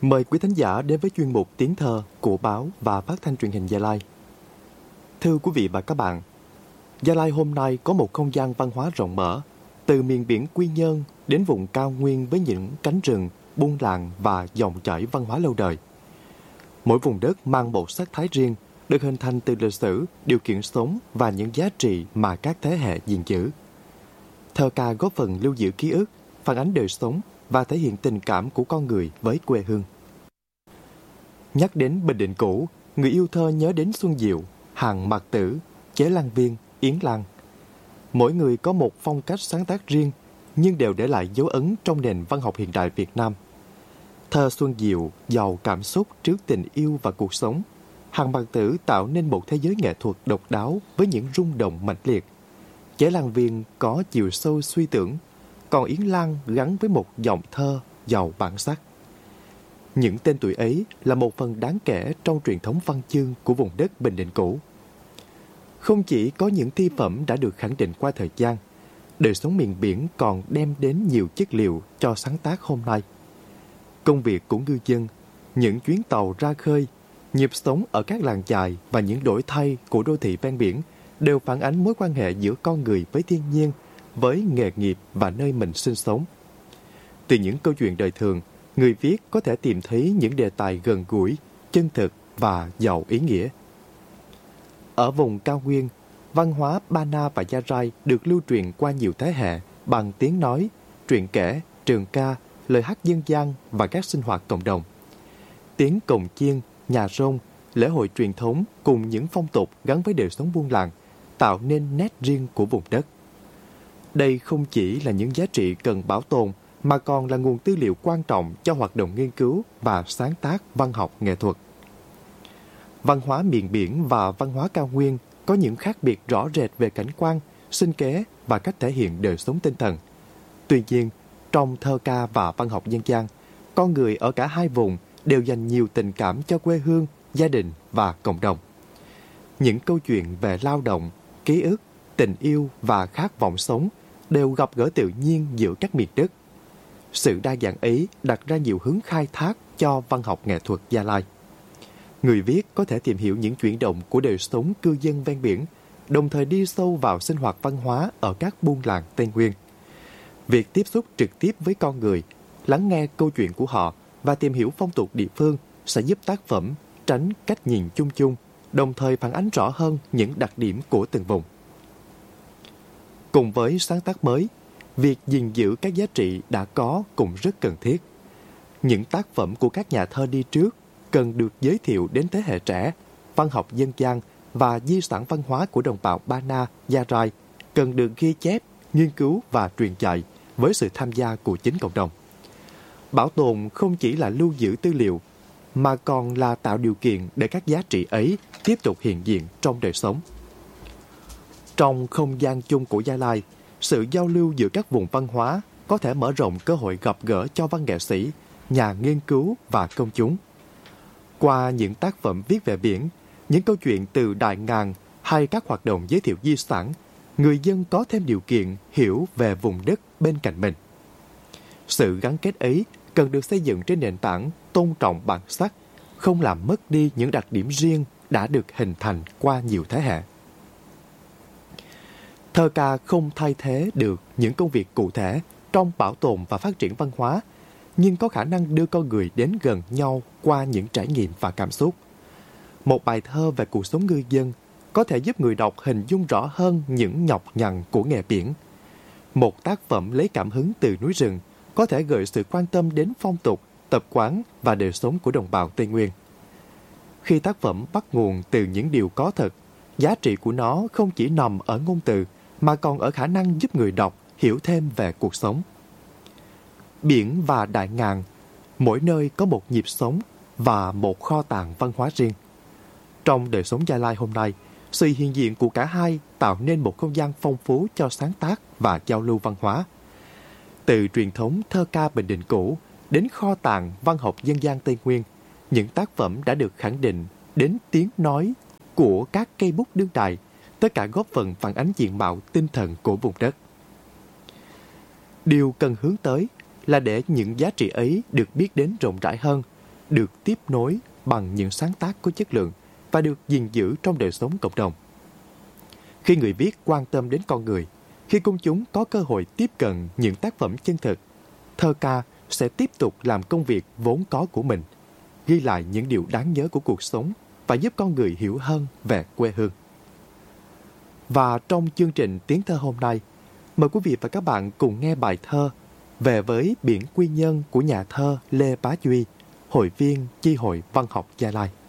Mời quý thính giả đến với chuyên mục Tiếng Thơ của báo và phát thanh truyền hình Gia Lai. Thưa quý vị và các bạn, Gia Lai hôm nay có một không gian văn hóa rộng mở, từ miền biển Quy Nhơn đến vùng cao nguyên với những cánh rừng, buôn làng và dòng chảy văn hóa lâu đời. Mỗi vùng đất mang một sắc thái riêng, được hình thành từ lịch sử, điều kiện sống và những giá trị mà các thế hệ gìn giữ. Thơ ca góp phần lưu giữ ký ức, phản ánh đời sống và thể hiện tình cảm của con người với quê hương. Nhắc đến Bình Định cũ, người yêu thơ nhớ đến Xuân Diệu, Hàng Mạc Tử, Chế Lan Viên, Yến Lan. Mỗi người có một phong cách sáng tác riêng, nhưng đều để lại dấu ấn trong nền văn học hiện đại Việt Nam. Thơ Xuân Diệu giàu cảm xúc trước tình yêu và cuộc sống. Hàng Mạc Tử tạo nên một thế giới nghệ thuật độc đáo với những rung động mãnh liệt. Chế Lan Viên có chiều sâu suy tưởng, còn Yến Lan gắn với một giọng thơ giàu bản sắc. Những tên tuổi ấy là một phần đáng kể trong truyền thống văn chương của vùng đất Bình Định cũ. Không chỉ có những thi phẩm đã được khẳng định qua thời gian, đời sống miền biển còn đem đến nhiều chất liệu cho sáng tác hôm nay. Công việc của ngư dân, những chuyến tàu ra khơi, nhịp sống ở các làng chài và những đổi thay của đô thị ven biển đều phản ánh mối quan hệ giữa con người với thiên nhiên, với nghề nghiệp và nơi mình sinh sống. Từ những câu chuyện đời thường, người viết có thể tìm thấy những đề tài gần gũi, chân thực và giàu ý nghĩa. Ở vùng cao nguyên, văn hóa Ba Na và Gia Rai được lưu truyền qua nhiều thế hệ bằng tiếng nói, truyện kể, trường ca, lời hát dân gian và các sinh hoạt cộng đồng. Tiếng cồng chiêng, nhà rông, lễ hội truyền thống cùng những phong tục gắn với đời sống buôn làng tạo nên nét riêng của vùng đất. Đây không chỉ là những giá trị cần bảo tồn mà còn là nguồn tư liệu quan trọng cho hoạt động nghiên cứu và sáng tác văn học nghệ thuật. Văn hóa miền biển và văn hóa cao nguyên có những khác biệt rõ rệt về cảnh quan, sinh kế và cách thể hiện đời sống tinh thần. Tuy nhiên, trong thơ ca và văn học dân gian, con người ở cả hai vùng đều dành nhiều tình cảm cho quê hương, gia đình và cộng đồng. Những câu chuyện về lao động, ký ức, tình yêu và khát vọng sống đều gặp gỡ tự nhiên giữa các miền đất. Sự đa dạng ấy đặt ra nhiều hướng khai thác cho văn học nghệ thuật Gia Lai. Người viết có thể tìm hiểu những chuyển động của đời sống cư dân ven biển, đồng thời đi sâu vào sinh hoạt văn hóa ở các buôn làng Tây Nguyên. Việc tiếp xúc trực tiếp với con người, lắng nghe câu chuyện của họ và tìm hiểu phong tục địa phương sẽ giúp tác phẩm tránh cách nhìn chung chung, đồng thời phản ánh rõ hơn những đặc điểm của từng vùng. Cùng với sáng tác mới, việc gìn giữ các giá trị đã có cũng rất cần thiết. Những tác phẩm của các nhà thơ đi trước cần được giới thiệu đến thế hệ trẻ. Văn học dân gian và di sản văn hóa của đồng bào Ba Na, Gia Rai cần được ghi chép, nghiên cứu và truyền dạy với sự tham gia của chính cộng đồng. Bảo tồn không chỉ là lưu giữ tư liệu, mà còn là tạo điều kiện để các giá trị ấy tiếp tục hiện diện trong đời sống. Trong không gian chung của Gia Lai, sự giao lưu giữa các vùng văn hóa có thể mở rộng cơ hội gặp gỡ cho văn nghệ sĩ, nhà nghiên cứu và công chúng. Qua những tác phẩm viết về biển, những câu chuyện từ đại ngàn hay các hoạt động giới thiệu di sản, người dân có thêm điều kiện hiểu về vùng đất bên cạnh mình. Sự gắn kết ấy cần được xây dựng trên nền tảng tôn trọng bản sắc, không làm mất đi những đặc điểm riêng đã được hình thành qua nhiều thế hệ. Thơ ca không thay thế được những công việc cụ thể trong bảo tồn và phát triển văn hóa, nhưng có khả năng đưa con người đến gần nhau qua những trải nghiệm và cảm xúc. Một bài thơ về cuộc sống ngư dân có thể giúp người đọc hình dung rõ hơn những nhọc nhằn của nghề biển. Một tác phẩm lấy cảm hứng từ núi rừng có thể gợi sự quan tâm đến phong tục, tập quán và đời sống của đồng bào Tây Nguyên. Khi tác phẩm bắt nguồn từ những điều có thật, giá trị của nó không chỉ nằm ở ngôn từ mà còn ở khả năng giúp người đọc hiểu thêm về cuộc sống. Biển và đại ngàn, mỗi nơi có một nhịp sống và một kho tàng văn hóa riêng. Trong đời sống Gia Lai hôm nay, sự hiện diện của cả hai tạo nên một không gian phong phú cho sáng tác và giao lưu văn hóa. Từ truyền thống thơ ca Bình Định cũ đến kho tàng văn học dân gian Tây Nguyên, những tác phẩm đã được khẳng định đến tiếng nói của các cây bút đương đại, tất cả góp phần phản ánh diện mạo tinh thần của vùng đất. Điều cần hướng tới là để những giá trị ấy được biết đến rộng rãi hơn, được tiếp nối bằng những sáng tác có chất lượng và được gìn giữ trong đời sống cộng đồng. Khi người viết quan tâm đến con người, khi công chúng có cơ hội tiếp cận những tác phẩm chân thực, thơ ca sẽ tiếp tục làm công việc vốn có của mình, ghi lại những điều đáng nhớ của cuộc sống và giúp con người hiểu hơn về quê hương. Và trong chương trình Tiếng Thơ hôm nay, mời quý vị và các bạn cùng nghe bài thơ Về với biển Quy Nhơn của nhà thơ Lê Bá Duy, hội viên Chi hội Văn học Gia Lai.